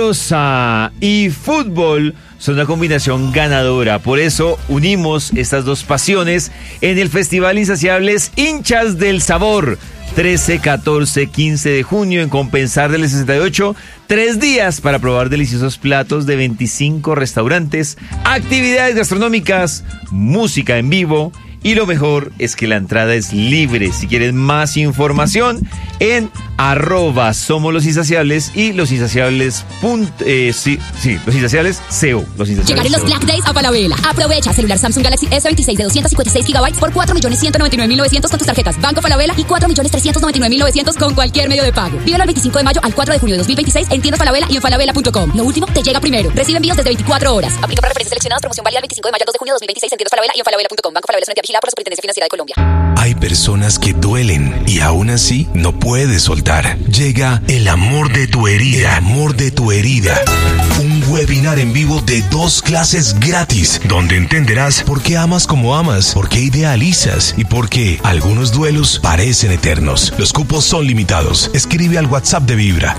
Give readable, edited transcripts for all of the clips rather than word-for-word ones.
Y fútbol son una combinación ganadora. Por eso unimos estas dos pasiones en el Festival Insaciables Hinchas del Sabor. 13, 14, 15 de junio en Compensar del 68. 3 días para probar deliciosos platos de 25 restaurantes, actividades gastronómicas, música en vivo. Y lo mejor es que la entrada es libre. Si quieren más información, en @SomosLosInsaciables y losinsaciables. Losinsaciables CO. Llegaron los Black Days a Falabella. Aprovecha celular Samsung Galaxy S26 de 256 GB por 4.199.900 con tus tarjetas Banco Falabella y 4.399.900 con cualquier medio de pago. Vívelo el 25 de mayo al 4 de junio de 2026 en tiendas Falabella y en falabella.com. Lo último te llega primero. Recibe envíos desde 24 horas. Aplica para referencias seleccionadas. Promoción válida el 25 de mayo al 2 de junio de 2026 en tiendas Falabella y en falabella.com. Banco Falabella es una entidad vigilada por la Superintendencia Financiera de Colombia. Hay personas que duelen y aún así no puedes soltar. Llega El Amor de tu Herida. El Amor de tu Herida. Un webinar en vivo de 2 clases gratis, donde entenderás por qué amas como amas, por qué idealizas y por qué algunos duelos parecen eternos. Los cupos son limitados. Escribe al WhatsApp de Vibra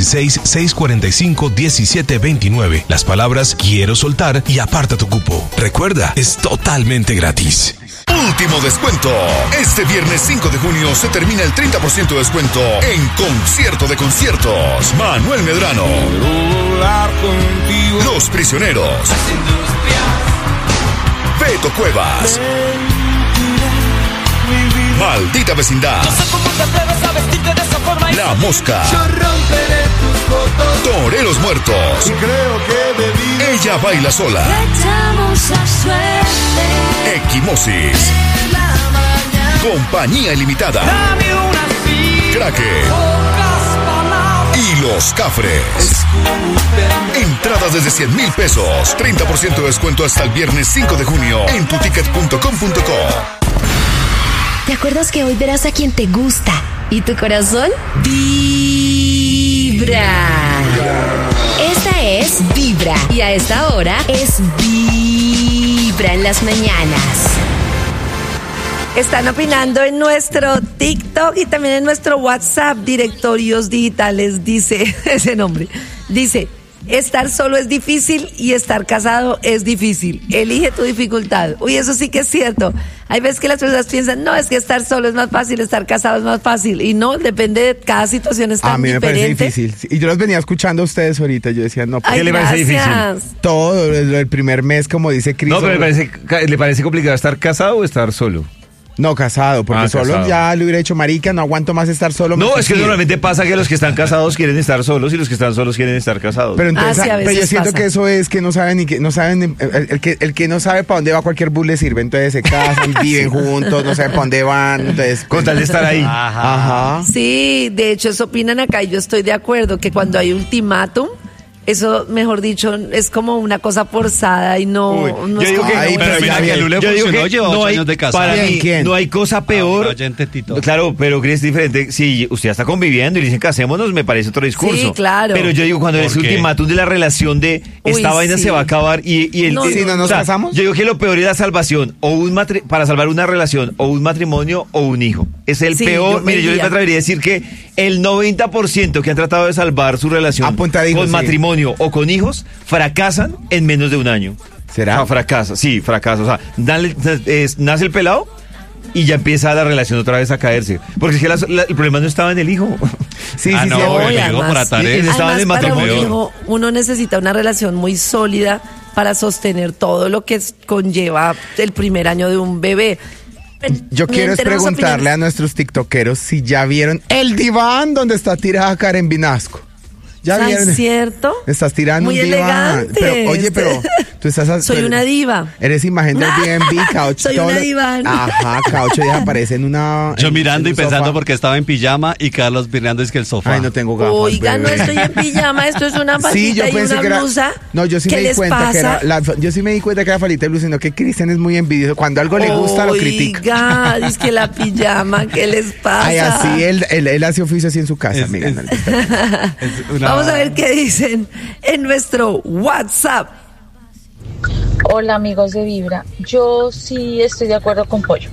316-645-1729 las palabras quiero soltar y aparta tu cupo. Recuerda, es totalmente gratis. Último descuento. Este viernes 5 de junio se termina el 30% de descuento en Concierto de Conciertos. Manuel Medrano, Los Prisioneros, Beto Cuevas, Maldita Vecindad, La Mosca, Toreros Muertos, Ella Baila Sola, Equimosis, Compañía Ilimitada, Cracker y Los Cafres. Entradas desde 100,000 pesos. 30% de descuento hasta el viernes 5 de junio en tuticket.com.co. ¿Te acuerdas que hoy verás a quien te gusta y tu corazón vibra? Esta es Vibra y a esta hora es Vibra en las mañanas. Están opinando en nuestro TikTok y también en nuestro WhatsApp, Directorios Digitales, dice ese nombre. Dice, estar solo es difícil y estar casado es difícil. Elige tu dificultad. Uy, eso sí que es cierto. Hay veces que las personas piensan, no, es que estar solo es más fácil, estar casado es más fácil. Y no, depende de cada situación, es tan diferente. A mí me parece difícil. Y yo los venía escuchando a ustedes ahorita. Yo decía, no, ¿qué le parece difícil? Todo, el primer mes, como dice Cris. No, pero ¿le parece complicado estar casado o estar solo? No, casado, porque solo casado. Ya le hubiera dicho, marica, no aguanto más estar solo. No, es que normalmente pasa que los que están casados quieren estar solos y los que están solos quieren estar casados. Pero entonces, sí, a veces pero yo siento pasa. que eso es que no saben ni que no saben el que no sabe para dónde va cualquier bus le sirve, entonces se casan, viven juntos, no saben para dónde van, entonces con tal de estar ahí. Ajá. Sí, de hecho eso opinan acá y yo estoy de acuerdo que cuando hay ultimátum, eso, mejor dicho, es como una cosa forzada y no es yo digo como que ahí, Pero mira que a Lule funcionó, lleva 8 años de casado. Para mí ¿Quién? no hay cosa peor. Oyente Tito. Claro, pero Cris, es diferente. Si usted ya está conviviendo y le dicen casémonos, me parece otro discurso. Sí, claro. Pero yo digo cuando es ¿Por qué? ultimátum de la relación de esta vaina sí. se va a acabar y el No, si no nos casamos. Yo digo que lo peor es la salvación o para salvar una relación o un matrimonio o un hijo. Es el Sí, peor. yo me Mire, yo me iría. atrevería a decir que el 90% que han tratado de salvar su relación Apuntadito, con sí. matrimonio o con hijos fracasan en menos de un año. ¿Será? O sea, fracasa. O sea, nace el pelado y ya empieza la relación otra vez a caerse. Porque es que el problema no estaba en el hijo. Sí, Ah, sí, no, sí. el y hijo además- por atares. Estaba en el Además, para un matrimonio. hijo, uno necesita una relación muy sólida para sostener todo lo que conlleva el primer año de un bebé. Yo quiero es Tenemos preguntarle opiniones. a nuestros tiktokeros si ya vieron el diván donde está tirada Karen Vinasco. ¿Ya ¿Sabes vieron? cierto? Estás tirando Muy un diván. elegante. Pero, oye, pero tú estás... Soy una diva. Eres imagen del B&B, Caucho. Soy todo una lo- diván. Ajá, Caucho ya aparece en una... Yo mirando y un pensando sofá. porque estaba en pijama y Carlos mirando es que el sofá. Ay, no tengo gafas, Oiga, no bebé. estoy en pijama, esto es una Sí, yo faldita y pensé una que era... blusa. No, yo sí ¿Qué me di les cuenta que pasa? era... yo sí me di cuenta que era faldita y blusa, sino que Cristian es muy envidioso. Cuando algo le gusta, lo critica. Oiga, es que la pijama, ¿qué les pasa? Ay, así, él hace oficio así en su casa, mira. Es una- Vamos a ver qué dicen en nuestro WhatsApp. Hola amigos de Vibra, yo sí estoy de acuerdo con Pollo.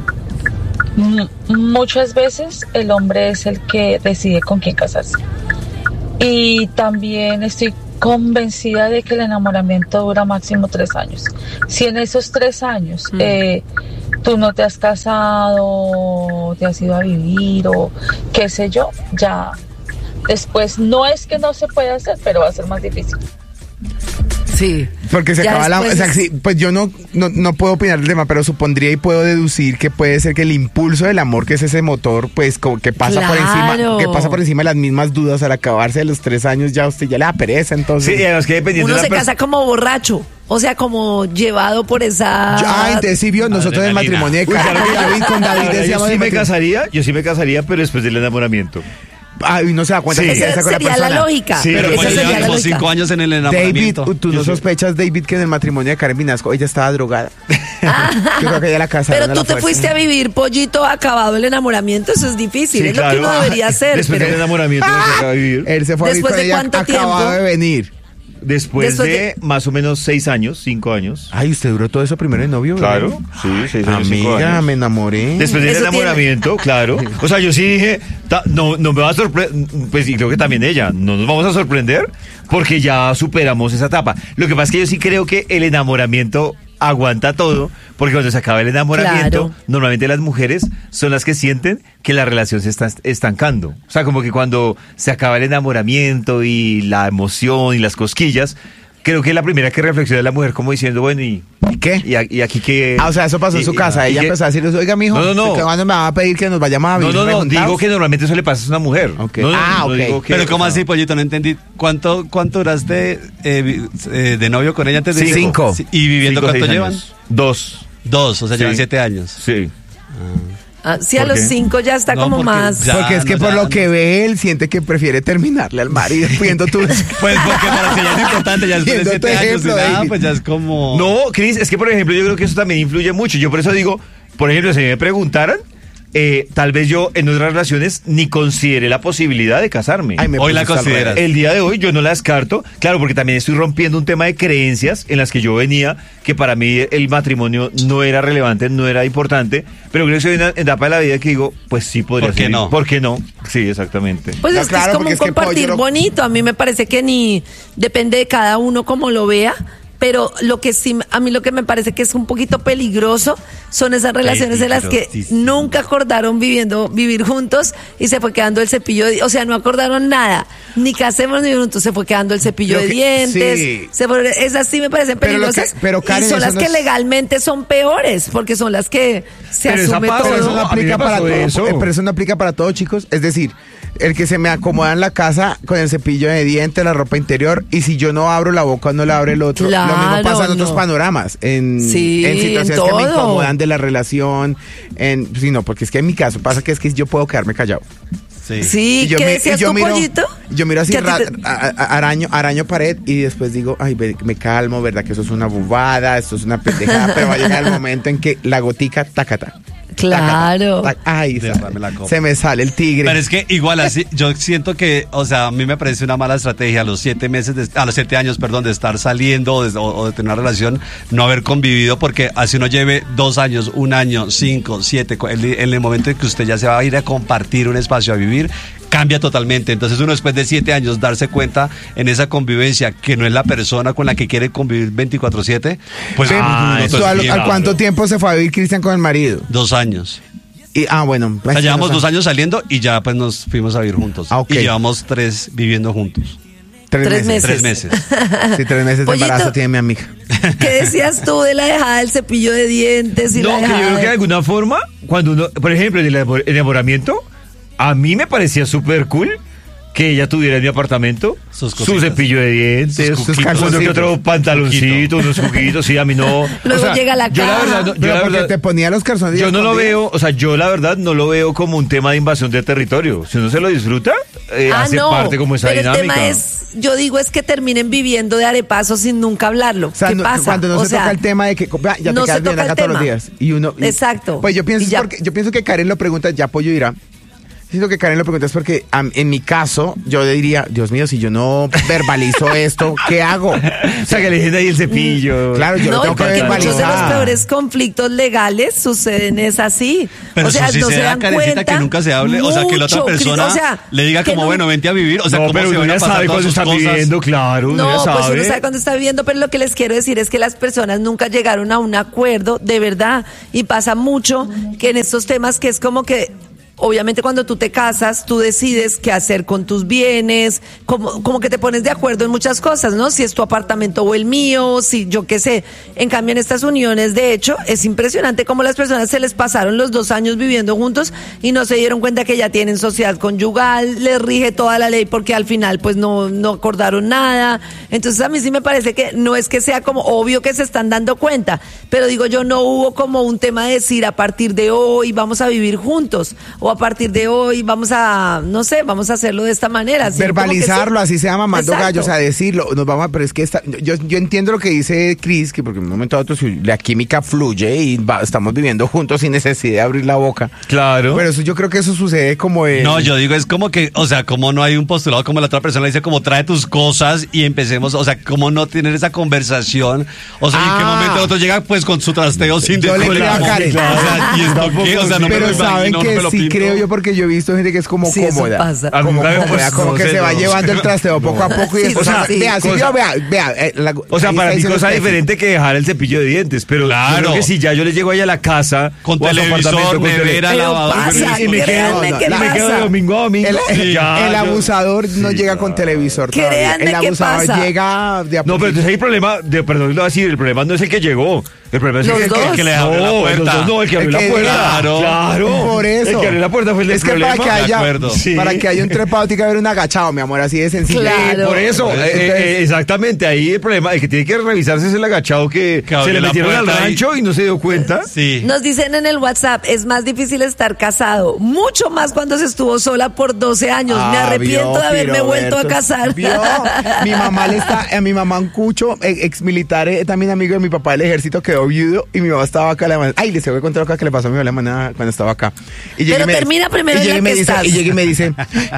Muchas veces el hombre es el que decide con quién casarse. Y también estoy convencida de que el enamoramiento dura máximo 3 años. Si en esos 3 años tú no te has casado, te has ido a vivir o qué sé yo, ya después no es que no se pueda hacer, pero va a ser más difícil. Sí. Porque se acaba la... O sea, sí, pues yo no puedo opinar del tema, pero supondría y puedo deducir que puede ser que el impulso del amor, que es ese motor, pues como que pasa por encima de las mismas dudas. Al acabarse de los 3 años ya usted ya le da pereza, entonces. Sí, además que dependiendo uno se casa como borracho. O sea, como llevado por esa... entonces sí vio, nosotros del matrimonio de Karen con David decíamos... Yo sí me casaría, pero después del enamoramiento. Y no se da cuenta que esa sería la lógica. Sí, pero pues ya llevamos 5 años en el enamoramiento. David, ¿tú no sospechas, David, que en el matrimonio de Karen Vinasco ella estaba drogada? Yo creo que ella la casaron. Pero tú te fuiste a vivir, pollito, acabado el enamoramiento, eso es difícil, es lo que uno debería hacer. Después del enamoramiento se acaba de vivir. Él se fue a vivir con ella, acabado de venir. Después de más o menos 6 años, 5 años. Ay, ¿usted duró todo eso primero de novio? Claro, sí, 6 años, 5 años. Amiga, me enamoré. Después del enamoramiento, claro. O sea, yo sí dije, no me va a sorprender, pues y creo que también ella, no nos vamos a sorprender porque ya superamos esa etapa. Lo que pasa es que yo sí creo que el enamoramiento aguanta todo, porque cuando se acaba el enamoramiento, normalmente las mujeres son las que sienten que la relación se está estancando. O sea, como que cuando se acaba el enamoramiento y la emoción y las cosquillas, creo que la primera que reflexiona es la mujer como diciendo, bueno, ¿y qué? ¿Y aquí qué? O sea, eso pasó en su casa. Ella empezó a decirle, oiga, mijo, ¿cuándo me va a pedir que nos vayamos a vivir? No, digo que normalmente eso le pasa a una mujer. Okay. Ok. Pero ¿cómo así, pollito? No entendí. ¿Cuánto duraste de novio con ella antes de 5? ¿Y viviendo cuánto llevan? 2. O sea, llevan 7 años. Sí. Sí, a los 5 ya está como más. Porque es que por lo que ve él, siente que prefiere terminarle al marido viendo tú. Pues porque para que ya es importante, ya después de 7 años, pues ya es como... No, Cris, es que por ejemplo, yo creo que eso también influye mucho. Yo por eso digo, por ejemplo, si me preguntaran, tal vez yo en otras relaciones ni consideré la posibilidad de casarme. Hoy la consideras. El día de hoy yo no la descarto, claro, porque también estoy rompiendo un tema de creencias en las que yo venía, que para mí el matrimonio no era relevante, no era importante, pero creo que soy una etapa de la vida que digo, pues sí podría ser. ¿Por qué no? Sí, exactamente. Pues es que es como un compartir bonito, a mí me parece que ni depende de cada uno como lo vea. Pero lo que sí, a mí lo que me parece que es un poquito peligroso son esas relaciones en las que nunca acordaron vivir juntos y se fue quedando el cepillo o sea, no acordaron nada, ni casemos ni juntos, se fue quedando el cepillo de dientes, esas sí me parecen peligrosas, pero Karen, y son las que legalmente son peores, porque son las que se asume todo. Pero eso no aplica para todo, pero eso no aplica para todo, chicos, es decir, el que se me acomoda en la casa con el cepillo de dientes, la ropa interior, y si yo no abro la boca, no la abre el otro. Lo mismo pasa en otros panoramas, en situaciones que me incomodan de la relación, porque es que en mi caso pasa que es que yo puedo quedarme callado. Sí, ¿qué decías tú, pollito? Yo miro así, araño pared y después digo, ay, me calmo, ¿verdad? Que eso es una bobada, esto es una pendejada, pero va a llegar el momento en que la gotica, tacata. Claro. Ay, se me sale el tigre. Pero es que igual así, yo siento que, o sea, a mí me parece una mala estrategia a los 7 años, de estar saliendo o de tener una relación, no haber convivido, porque así uno lleve 2 años, 1 año, 5, 7, en el momento en que usted ya se va a ir a compartir un espacio a vivir, cambia totalmente. Entonces uno después de 7 años darse cuenta en esa convivencia que no es la persona con la que quiere convivir 24/7, pues... ¿Al cuánto tiempo se fue a vivir Cristian con el marido? 2 años. Bueno. O sea, llevamos 2 años saliendo y ya pues nos fuimos a vivir juntos. Y llevamos 3 viviendo juntos. 3 meses. 3 meses. Sí, 3 meses de embarazo tiene mi amiga. ¿Qué decías tú de la dejada del cepillo de dientes? Y que yo creo que de alguna forma, cuando uno, por ejemplo, en el enamoramiento, a mí me parecía súper cool que ella tuviera en mi apartamento su cepillo de dientes, uno que otro pantaloncito, unos juguitos, sí, a mí no. Luego llega la caja. Yo la verdad, te ponía los calzones. Yo no lo veo, o sea, yo la verdad no lo veo como un tema de invasión de territorio. Si uno se lo disfruta, hace parte como esa dinámica. El tema es, yo digo, es que terminen viviendo de arepaso sin nunca hablarlo. O sea, ¿qué pasa? Cuando no se toca el tema de que ya te quedas bien acá todos los días. Exacto. Pues yo pienso que Karen lo pregunta, ya Pollo dirá. Siento que Karen lo pregunta es porque en mi caso yo diría, Dios mío, si yo no verbalizo esto, ¿qué hago? O sea, que le dejen ahí el cepillo. Claro, yo lo tengo que verbalizar. Muchos de los peores conflictos legales suceden es así. Pero o sea, eso sí no se se da, dan Karencita, cuenta. que nunca se hable, o sea, que la otra persona le diga como, bueno, vente a vivir, o sea, no, pero se uno van a ya pasar sabe todas cuándo sus está cosas. viviendo, claro, uno ya No, sabe. pues uno sabe cuándo está viviendo, pero lo que les quiero decir es que las personas nunca llegaron a un acuerdo de verdad. Y pasa mucho que en estos temas que es como que obviamente cuando tú te casas, tú decides qué hacer con tus bienes, como que te pones de acuerdo en muchas cosas, ¿no? Si es tu apartamento o el mío, si yo qué sé. En cambio, en estas uniones, de hecho, es impresionante cómo las personas se les pasaron los 2 años viviendo juntos y no se dieron cuenta que ya tienen sociedad conyugal, les rige toda la ley porque al final pues no acordaron nada. Entonces a mí sí me parece que no es que sea como obvio que se están dando cuenta, pero digo yo, no hubo como un tema de decir a partir de hoy vamos a vivir juntos, o a partir de hoy vamos a, no sé, vamos a hacerlo de esta manera. ¿Sí? Verbalizarlo, así se llama mamando Exacto. gallos, a decirlo. Nos vamos pero es que yo entiendo lo que dice Cris, que porque en un momento a otro la química fluye y estamos viviendo juntos sin necesidad de abrir la boca. Claro. Pero eso yo creo que eso sucede como No, yo digo, es como que, o sea, como no hay un postulado como la otra persona dice, como trae tus cosas y empecemos, o sea, como no tener esa conversación, o sea, ¿en qué momento el otro llega pues con su trasteo sin yo le creo a Karen. O sea, ¿y esto qué? O sea, no me pero lo saben imagino, que no me lo sí pinto. creo yo, porque yo he visto gente que es como Sí, eso cómoda. pasa. Como A mí, cómoda, pues, como no que sé, se va no. llevando el trasteo poco a poco y Sí, después, o sea, vea, sí, vea. O sea, ahí para está mí diciendo cosa usted, diferente que dejar el cepillo de dientes, pero Claro. yo creo que si ya yo le llego ahí a la casa Con o a su televisor, apartamento, con nevera, Pero lavadora. pasa, y me quedo, créanme que me quedo de pasa. domingo a domingo. El Ya, yo- abusador no llega con televisor todavía. Créanme El que abusador pasa. llega de a No, pero poquito. entonces hay problema, perdón, lo voy a decir, el problema no es el que llegó, el problema es Los el dos. que le abrió la puerta. los dos no, el que abrió El la que- puerta. Claro. Por eso. El que abrió la puerta fue el Es que problema. para que De haya, acuerdo. Sí. para que haya un trepado tiene que haber un agachado, mi amor, así de sencillo. Claro. Por eso, Entonces- exactamente, ahí el problema, el que tiene que revisarse es el agachado que abrió se le la metieron al puerta rancho y no se dio cuenta. Sí. Nos dicen en el WhatsApp, es más difícil estar casado, mucho más cuando se estuvo sola por 12 años. Me arrepiento vio, de haberme vuelto a Piroberto. casar. Vio, a mi mamá un cucho, ex militar, también amigo de mi papá del ejército, quedó viudo y mi mamá estaba acá. Ay, les voy a contar lo que le pasó a mi abuela cuando estaba acá. Y Pero termina primero y en llega la y me que dice, estás. y llega y me dice,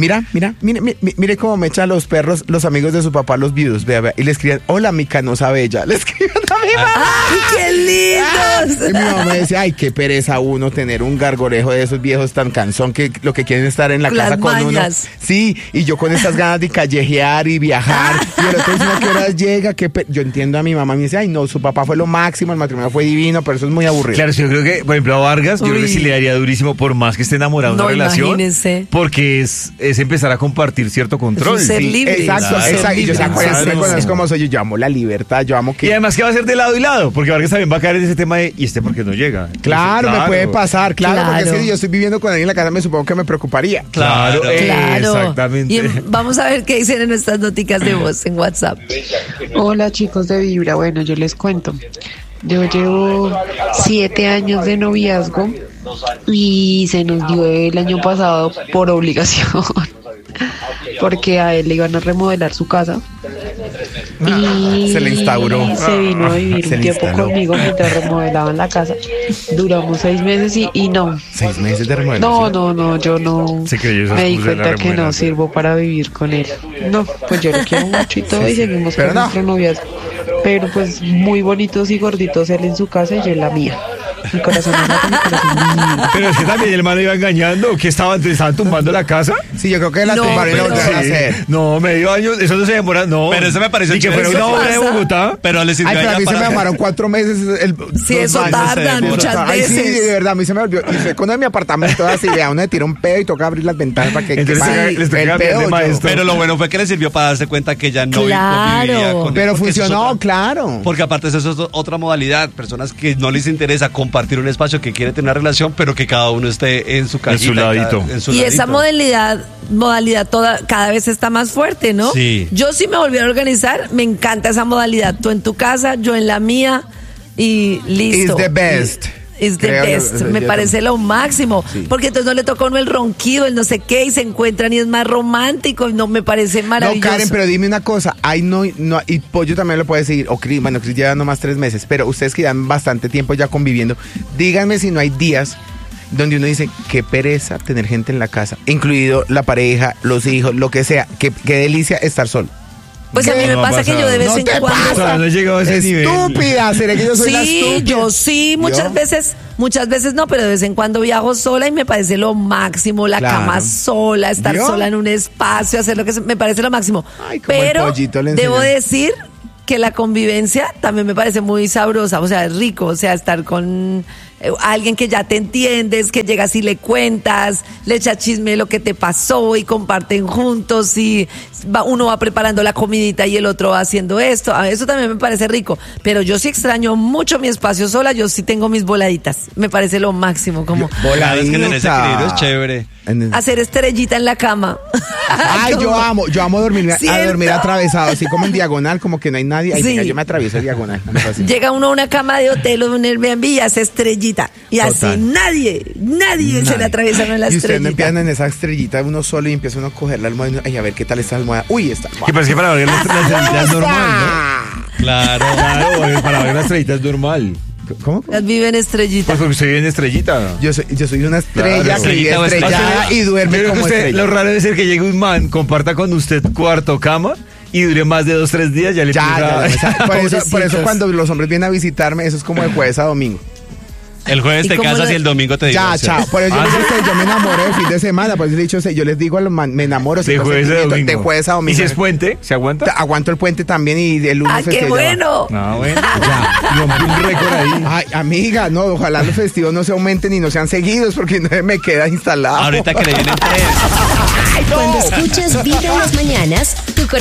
mire cómo me echan los perros, los amigos de su papá, los viudos, vea. Y le escribían, hola, mi canosa bella. Le escribían a mi mamá. ¡Ay, qué lindos! Y mi mamá me decía, ay, qué pereza uno tener un gargorejo de esos viejos tan cansón que lo que quieren es estar en la Las casa con mañas. uno. Sí, y yo con estas ganas de callejear y viajar. Y el otro diciendo, ¿a qué horas llega? Yo entiendo a mi mamá, me dice, ay, no, su papá fue lo máximo, el matrimonio fue divino, pero eso es muy aburrido. Claro, sí, yo creo que, por ejemplo, a Vargas, yo creo que sí le daría durísimo por más que esté enamorado de No, una relación. imagínense. Porque es empezar a compartir cierto control. Es un ser Sí. libre. Exacto, Claro. exacto. Y yo, ¿se acuerdan? Claro. Usted conoce cómo soy yo amo la libertad, yo amo Y que... además que va a ser de lado y lado, porque Vargas también va a caer en ese tema de, ¿y este por qué no llega? Claro, me puede pasar, claro, porque es Claro. que si yo estoy viviendo con alguien en la casa, me supongo que me preocuparía. Claro, Claro. exactamente. Y vamos a ver qué dicen en nuestras noticas de voz en WhatsApp. Hola chicos de Vibra, bueno, yo les cuento. Yo llevo 7 años de noviazgo y se nos dio el año pasado por obligación, porque a él le iban a remodelar su casa y Se le instauró. se vino a vivir Se un le tiempo instaló. conmigo mientras remodelaban la casa. Duramos 6 meses y no. 6 meses de remodelación. No, yo no Se creyó esa me di excusa de la cuenta que no remodelación. sirvo para vivir con él. No, pues yo lo quiero mucho y todo y seguimos Pero con no. nuestro noviazgo. Pero pues muy bonitos y gorditos él en su casa y yo en la mía. Mi corazón no late, mi corazón no. Pero es que también el man iba engañando, que estaban tumbando la casa. Sí, yo creo que la No, tumbaron y la pero- volvieron a Sí. hacer. No, medio año, eso no se demora, no. Pero eso me pareció Ni que fuera chévere. una Eso obra de pasa. Bogotá. Pero le sirvió Ay, pero a ella mí se me para... llamaron 4 meses. Sí, 2 eso años. tardan se muchas Ay, sí, veces. de verdad, a mí se me olvidó. Y fue cuando en mi apartamento así, vea, uno le tira un pedo y toca abrir las ventanas para que Entonces, para- les toca el cambiar de pedo, maestro. Pero lo bueno fue que le sirvió para darse cuenta que ella no Claro. convivía con él, Pero porque eso es funcionó, otra- claro. Porque aparte eso es otra modalidad, personas que no les interesa compartir un espacio, que quieren tener una relación, pero que cada uno esté en su casita, ladito. en su Y esa ladito. modalidad cada vez está más fuerte, ¿no? Sí. Yo sí me volviera a organizar, me encanta esa modalidad. Tú en tu casa, yo en la mía y listo. Is the best. Is the Creo yo, best. yo Me parece lo máximo. Sí. Porque entonces no le toca a uno el ronquido, el no sé qué, y se encuentran y es más romántico. No, me parece No, maravilloso. Karen, pero dime una cosa. Ay, no, y Pollo también lo puede seguir. O Cris, bueno, Cris lleva nomás 3 meses. Pero ustedes que llevan bastante tiempo ya conviviendo, díganme si no hay días donde uno dice, qué pereza tener gente en la casa, incluido la pareja, los hijos, lo que sea, qué delicia estar solo. Pues a mí me pasa que yo de vez en cuando... O sea, no he llegado a ese nivel. Estúpida, ¿será que yo soy la estúpida? Sí, yo sí, muchas veces no, pero de vez en cuando viajo sola y me parece lo máximo, la cama sola, estar sola en un espacio, hacer lo que me parece lo máximo. Ay, como pero el pollito le debo enseñan. decir que la convivencia también me parece muy sabrosa, o sea, es rico, o sea, estar con alguien que ya te entiendes, que llegas y le cuentas, le echas chisme de lo que te pasó y comparten juntos y uno va preparando la comidita y el otro va haciendo esto. Eso también me parece rico, pero yo sí extraño mucho mi espacio sola, yo sí tengo mis voladitas, me parece lo máximo, como Voladita. Es que tener ese equilibrio es chévere. hacer estrellita en la cama. Ay, yo amo dormir ¿Cierto? atravesado, así como en diagonal, como que no hay nadie. Ay, Sí. venga, yo me atravieso diagonal. Me fascina. Llega uno a una cama de hotel o un Airbnb y hace estrellita. Y así nadie se le atraviesa en la Y ustedes no estrellita. empiezan en esa estrellita uno solo y empieza uno a coger la almohada y uno, ay, a ver qué tal esta almohada. Uy, esta. Que parece que para ver la estrellita es normal, ¿no? Claro. Claro, para ver la estrellita es normal. ¿Cómo? Las viven estrellita. Pues porque usted vive en estrellita. Yo soy una estrella Claro, que vive estrellita o estrellada y duerme Yo creo que como usted, estrella. lo raro debe ser que llegue un man, comparta con usted cuarto, cama y dure más de 2-3 días, ya le Ya, empieza- por eso Pobrecitos. cuando los hombres vienen a visitarme, eso es como de jueves a domingo. El jueves ¿Y te cómo casas le- y el domingo te Ya, divorcias. chao. Por eso yo les digo que yo me enamoré el fin de semana. Por eso le he dicho, yo les digo a los man, me enamoro. de siempre jueves a sentimiento, domingo. de jueves a domingo. ¿Y si es puente? ¿Se aguanta? Aguanto el puente también y el lunes ¡Ah, qué festivo ya va. bueno! No, bueno, ya, rompí un récord ahí. Ay, amiga, no, ojalá los festivos no se aumenten y no sean seguidos porque no me queda instalado. Ahorita que le vienen 3. Cuando escuchas Vibra en las mañanas, tu